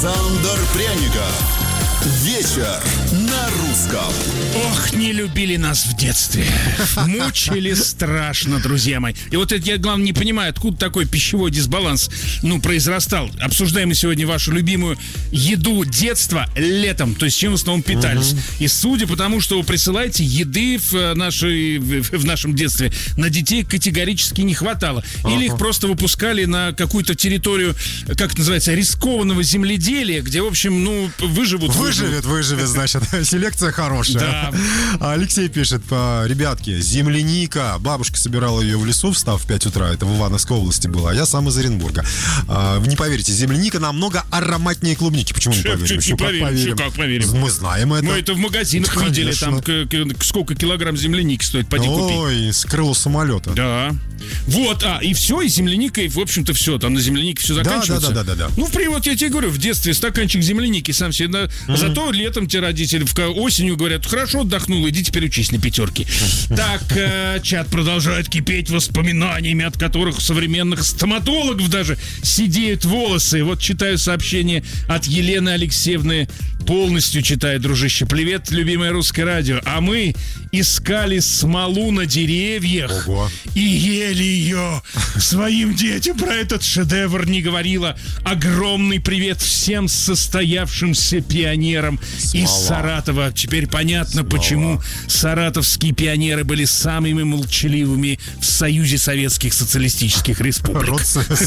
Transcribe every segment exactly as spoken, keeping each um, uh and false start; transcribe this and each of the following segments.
Александр Пряников. Вечер на русском. Ох, не любили нас в детстве. Мучили страшно, друзья мои. И вот это я, главное, не понимаю, откуда такой пищевой дисбаланс, ну, произрастал. Обсуждаем мы сегодня вашу любимую еду детства летом, то есть чем в основном питались. Угу. И судя по тому, что вы присылаете, еды в, нашей, в нашем детстве на детей категорически не хватало. Или uh-huh. их просто выпускали на какую-то территорию, как это называется, рискованного земледелия, где, в общем, ну, выживут. Выживет, выживет, значит. Селекция хорошая. Да. Алексей пишет: ребятки, земляника. Бабушка собирала ее в лесу, встав в пять утра. Это в Ивановской области было. А я сам из Оренбурга. Вы не поверите, земляника намного ароматнее клубники. Почему не поверим? Чуть не поверим. поверим. Как поверим? Мы знаем это. Мы это в магазинах ну, видели. Там сколько килограмм земляники стоит. Пойди купи. Ой, с крыла самолета. Да. Вот, а, и все, и земляника, и, в общем-то, все. Там на землянике все заканчивается. Да, да, да, да, да. Ну, при, вот я тебе говорю, в детстве стаканчик земляники сам себе. На... Mm-hmm. Зато летом те родители в... осенью говорят: хорошо отдохнул, иди теперь учись на пятерки. Так, э, чат продолжает кипеть воспоминаниями, от которых у современных стоматологов даже сидеют волосы. Вот читаю сообщение от Елены Алексеевны. Полностью читаю, дружище. Привет, любимое русское радио. А мы искали смолу на деревьях. Ого. И ели ее. Своим детям про этот шедевр не говорила. Огромный привет всем состоявшимся пионерам Смола. Из Саратова. Теперь понятно, Смола. Почему саратовские пионеры были самыми молчаливыми в Союзе Советских Социалистических Республик.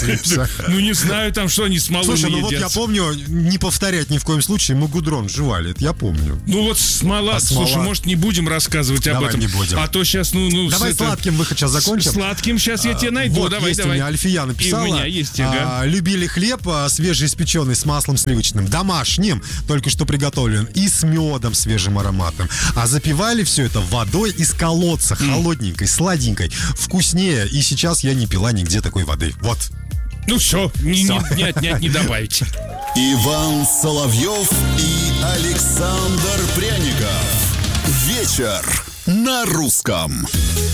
Ну не знаю там, что они смолу не едят. Слушай, ну вот я помню, не повторять ни в коем случае, мы гудрон жевали, это я помню. Ну вот смола, а слушай, смола... может, не будем рассказывать об давай этом. Не будем. А то сейчас, ну... ну давай это... сладким выход сейчас закончим. Сладким сейчас я тебя найду, вот, давай, есть давай. У меня Альфия написала. И у меня есть, ага. а, любили хлеб а, свежеиспеченный с маслом сливочным, домашним, только что приготовлен, и с медом свежим ароматом. А запивали все это водой из колодца, mm. холодненькой, сладенькой, вкуснее. И сейчас я не пила нигде такой воды. Вот. Ну все, не, не, не отнять, не добавить. Иван Соловьев и Александр Пряников. Вечер на русском.